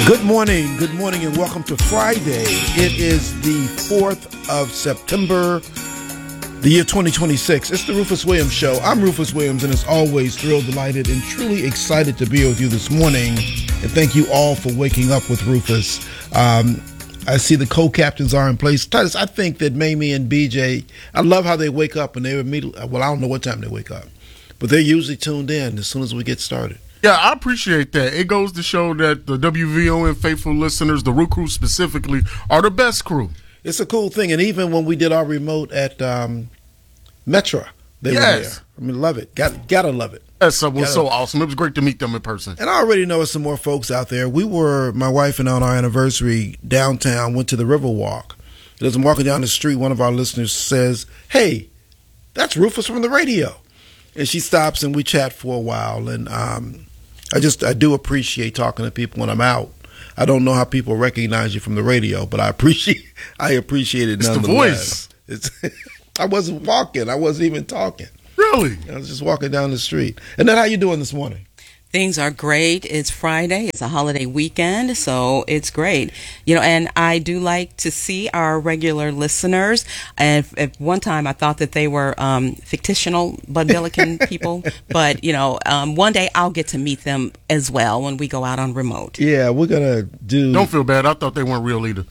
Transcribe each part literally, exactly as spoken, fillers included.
Good morning, good morning, and welcome to Friday. It is the fourth of September, the year twenty twenty-six. It's the Rufus Williams Show. I'm Rufus Williams, and as always, thrilled, delighted, and truly excited to be with you this morning. And thank you all for waking up with Rufus. Um, I see the co-captains are in place. Titus, I think that Mamie and B J, I love how they wake up and they immediately, well, I don't know what time they wake up, but they're usually tuned in as soon as we get started. Yeah, I appreciate that. It goes to show that the W V O N faithful listeners, the Root Crew specifically, are the best crew. It's a cool thing. And even when we did our remote at um, Metro, they yes. were there. I mean, love it. Got, gotta love it. That was gotta, so awesome. It was great to meet them in person. And I already know some more folks out there. We were, my wife and I, on our anniversary downtown, went to the Riverwalk. As I'm walking down the street, one of our listeners says, "Hey, that's Rufus from the radio." And she stops and we chat for a while. And um, I just, I do appreciate talking to people when I'm out. I don't know how people recognize you from the radio, but I appreciate, I appreciate it it's nonetheless. The voice. It's, I wasn't walking. I wasn't even talking. Really? I was just walking down the street. And then how you doing this morning? Things are great. It's Friday. It's a holiday weekend, so it's great. You know, and I do like to see our regular listeners. And at one time, I thought that they were um, fictional Bud Billiken people, but you know, um, one day I'll get to meet them as well when we go out on remote. Yeah, we're gonna do. Don't feel bad. I thought they weren't real either.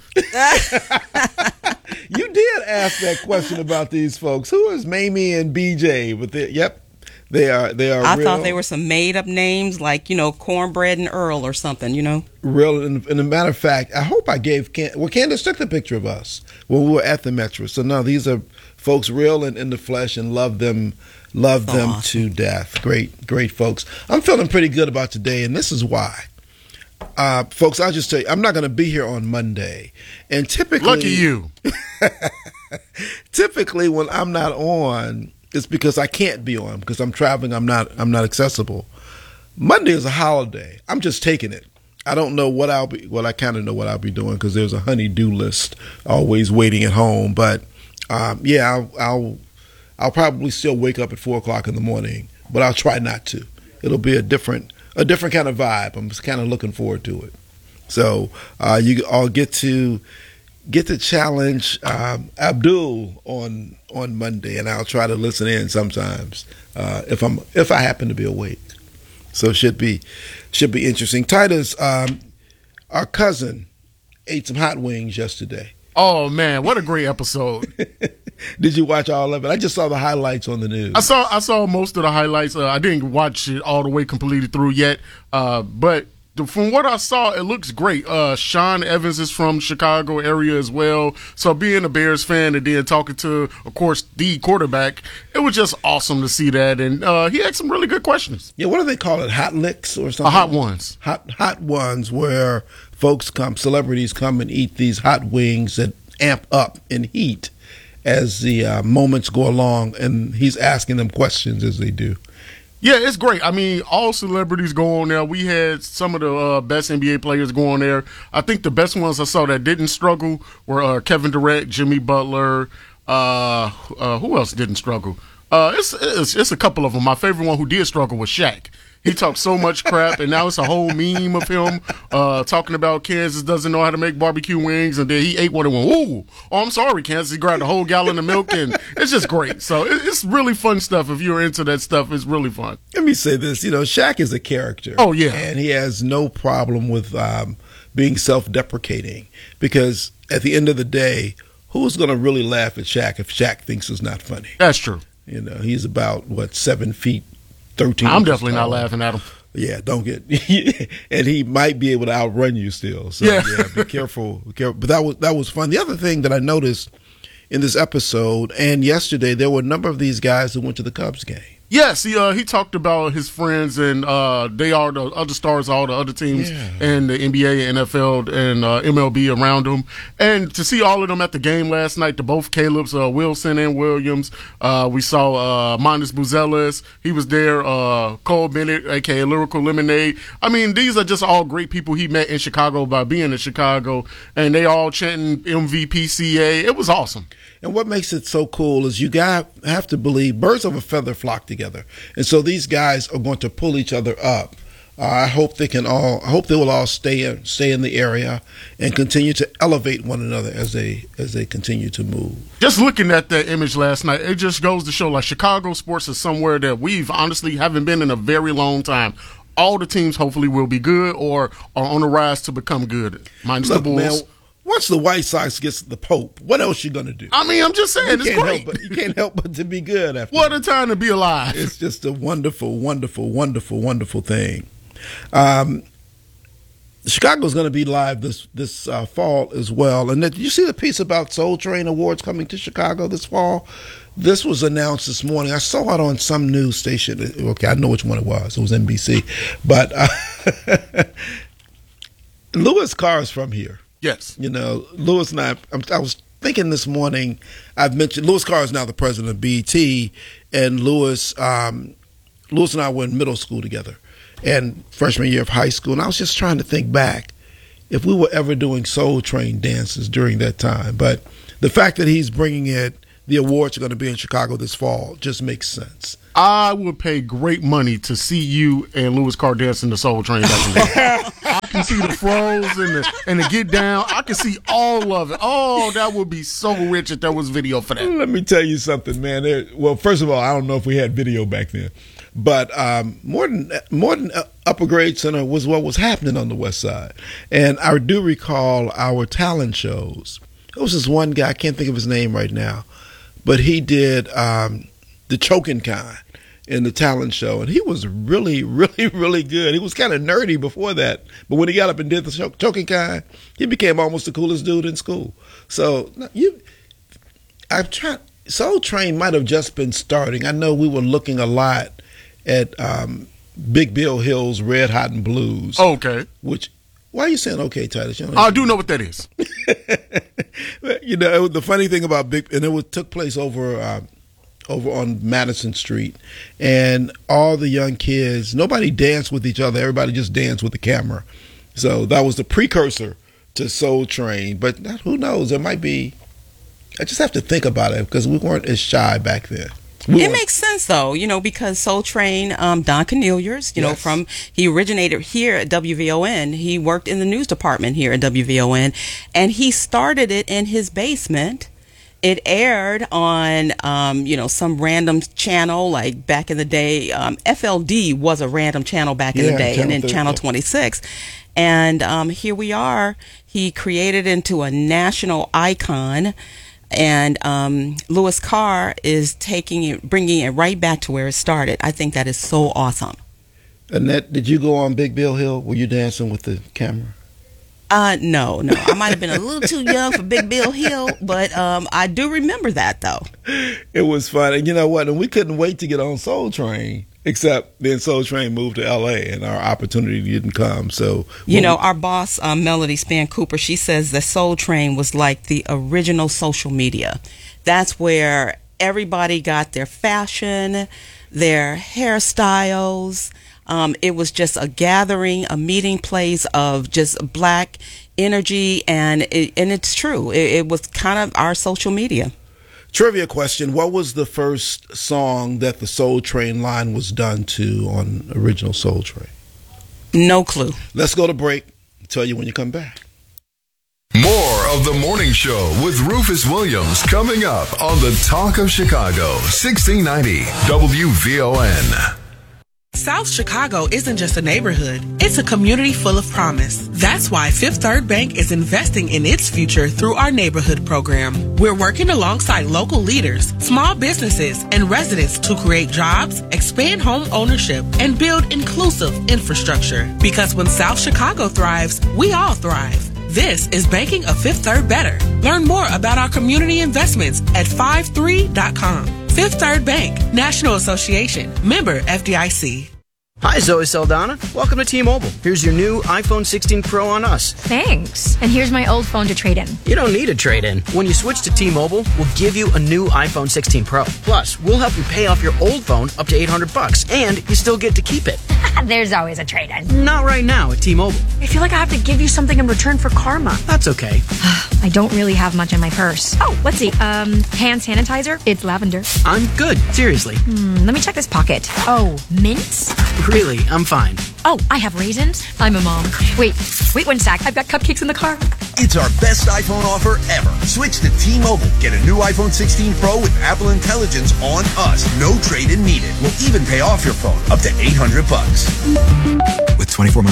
You did ask that question about these folks. Who is Mamie and B J? But they, yep. They are. They are. I real. thought they were some made-up names, like you know, Cornbread and Earl or something. You know, real. And, and a matter of fact, I hope I gave. Can- well, Candace took the picture of us when we were at the Metro. So no, these are folks real and in the flesh, and love them, love so them awesome. to death. Great, great folks. I'm feeling pretty good about today, and this is why. Uh, folks, I'll just tell you, I'm not going to be here on Monday, and typically, lucky you. Typically, when I'm not on, it's because I can't be on because I'm traveling. I'm not. I'm not accessible. Monday is a holiday. I'm just taking it. I don't know what I'll be. Well, I kind of know what I'll be doing because there's a honey-do list always waiting at home. But um, yeah, I'll, I'll I'll probably still wake up at four o'clock in the morning, but I'll try not to. It'll be a different a different kind of vibe. I'm just kind of looking forward to it. So uh, you all get to. Get to challenge um, Abdul on on Monday, and I'll try to listen in sometimes uh, if I'm if I happen to be awake. So it should be should be interesting. Titus, um, our cousin, ate some hot wings yesterday. Oh man, what a great episode! Did you watch all of it? I just saw the highlights on the news. I saw I saw most of the highlights. Uh, I didn't watch it all the way completely through yet, uh, but. From what I saw, it looks great. Uh, Sean Evans is from Chicago area as well. So being a Bears fan and then talking to, of course, the quarterback, it was just awesome to see that. And uh, he had some really good questions. Yeah, what do they call it? Hot licks or something? Uh, hot ones. Hot hot ones where folks come, celebrities come and eat these hot wings that amp up in heat as the uh, moments go along. And he's asking them questions as they do. Yeah, it's great. I mean, all celebrities go on there. We had some of the uh, best N B A players go on there. I think the best ones I saw that didn't struggle were uh, Kevin Durant, Jimmy Butler. Uh, uh, who else didn't struggle? Uh, it's, it's it's a couple of them. My favorite one who did struggle was Shaq. He talked so much crap, and now it's a whole meme of him uh, talking about Kansas doesn't know how to make barbecue wings, and then he ate one and went, ooh, oh, I'm sorry, Kansas. He grabbed a whole gallon of milk, and it's just great. So it, it's really fun stuff. If you're into that stuff, it's really fun. Let me say this. You know, Shaq is a character. Oh, yeah. And he has no problem with um, being self-deprecating because at the end of the day, who's going to really laugh at Shaq if Shaq thinks it's not funny? That's true. You know, he's about, what, seven feet thirteen. I'm definitely tall. not laughing at him. Yeah, don't get. And he might be able to outrun you still. So yeah, yeah be careful. Be careful. But that was that was fun. The other thing that I noticed in this episode and yesterday, there were a number of these guys who went to the Cubs game. Yes, he uh, he talked about his friends, and uh, they are the other stars, all the other teams yeah. in the N B A, N F L, and uh, M L B around him. And to see all of them at the game last night, to both Caleb's, uh, Wilson and Williams, uh, we saw uh, Mondez Buzelis. He was there. Uh, Cole Bennett, a k a. Lyrical Lemonade. I mean, these are just all great people he met in Chicago by being in Chicago, and they all chanting M V P C A. It was awesome. And what makes it so cool is you got have to believe birds of a feather flock together. And so these guys are going to pull each other up Uh, I hope they can all. I hope they will all stay in, stay in the area and continue to elevate one another as they as they continue to move. Just looking at that image last night, it just goes to show like Chicago sports is somewhere that we've honestly haven't been in a very long time. All the teams hopefully will be good or are on the rise to become good. Minus Look, the Bulls. man, once the White Sox gets the Pope, what else you gonna do? I mean, I'm just saying, you it's can't great. Help but, you can't help but to be good after. What a time to be alive! It's just a wonderful, wonderful, wonderful, wonderful thing. Um, Chicago's going to be live this this uh, fall as well. And did you see the piece about Soul Train Awards coming to Chicago this fall? This was announced this morning. I saw it on some news station. Okay, I know which one it was. It was N B C. But uh, Louis Carr is from here. Yes. You know, Louis and I, I was thinking this morning, I've mentioned, Louis Carr is now the president of B E T, and Louis, um, Louis and I were in middle school together and freshman year of high school. And I was just trying to think back if we were ever doing Soul Train dances during that time. But the fact that he's bringing it, the awards are going to be in Chicago this fall, just makes sense. I would pay great money to see you and Louis Carr dancing the Soul Train back in the day. I can see the froze and the, and the get down. I can see all of it. Oh, that would be so rich if there was video for that. Let me tell you something, man. There, well, first of all, I don't know if we had video back then. But um, more than more than Upper Grade Center was what was happening on the West Side. And I do recall our talent shows. There was this one guy, I can't think of his name right now, but he did um, the choking kind in the talent show. And he was really, really, really good. He was kind of nerdy before that. But when he got up and did the cho- choking kind, he became almost the coolest dude in school. So you, I've tried, Soul Train might have just been starting. I know we were looking a lot at um, Big Bill Hill's Red Hot and Blues. Okay. Which, why are you saying okay, Titus? You know, I do know what that is. You know, the funny thing about Big, and it was, took place over uh, over on Madison Street, and all the young kids, nobody danced with each other. Everybody just danced with the camera. So that was the precursor to Soul Train. But who knows? There might be. I just have to think about it because we weren't as shy back then. We it were. makes sense though, you know, because Soul Train, um, Don Cornelius, you Yes. know, from he originated here at W V O N. He worked in the news department here at W V O N, and he started it in his basement. It aired on, um, you know, some random channel, like back in the day. Um, F L D was a random channel back in Yeah, the day, and then Channel Channel thirty. twenty-six. And um, here we are. He created into a national icon. And um, Louis Carr is taking it, bringing it right back to where it started. I think that is so awesome. Annette, did you go on Big Bill Hill? Were you dancing with the camera? Uh, no, no. I might have been a little too young for Big Bill Hill, but um, I do remember that, though. It was fun. And you know what? And we couldn't wait to get on Soul Train, except then Soul Train moved to L A and our opportunity didn't come. So, You know, our boss, um, Melody Span Cooper, she says that Soul Train was like the original social media. That's where everybody got their fashion, their hairstyles. Um, it was just a gathering, a meeting place of just black energy, and it, and it's true. It, it was kind of our social media. Trivia question: what was the first song that the Soul Train line was done to on original Soul Train? No clue. Let's go to break. I'll tell you when you come back. More of the morning show with Rufus Williams coming up on the Talk of Chicago, sixteen ninety W V O N. South Chicago isn't just a neighborhood, it's a community full of promise. That's why Fifth Third Bank is investing in its future through our neighborhood program. We're working alongside local leaders, small businesses, and residents to create jobs, expand home ownership, and build inclusive infrastructure. Because when South Chicago thrives, we all thrive. This is Banking a Fifth Third Better. Learn more about our community investments at five three dot com. Fifth Third Bank, National Association, member F D I C. Hi, Zoe Saldana. Welcome to T-Mobile. Here's your new iPhone sixteen Pro on us. Thanks. And here's my old phone to trade in. You don't need a trade-in. When you switch to T-Mobile, we'll give you a new iPhone sixteen Pro. Plus, we'll help you pay off your old phone up to eight hundred bucks, and you still get to keep it. There's always a trade-in. Not right now at T-Mobile. I feel like I have to give you something in return for karma. That's okay. I don't really have much in my purse. Oh, let's see. Um, hand sanitizer. It's lavender. I'm good. Seriously. Hmm, let me check this pocket. Oh, mints? Really, I'm fine. Oh, I have raisins. I'm a mom. Wait, wait one sec. I've got cupcakes in the car. It's our best iPhone offer ever. Switch to T-Mobile. Get a new iPhone sixteen Pro with Apple Intelligence on us. No trade-in needed. We'll even pay off your phone up to eight hundred bucks. With twenty-four months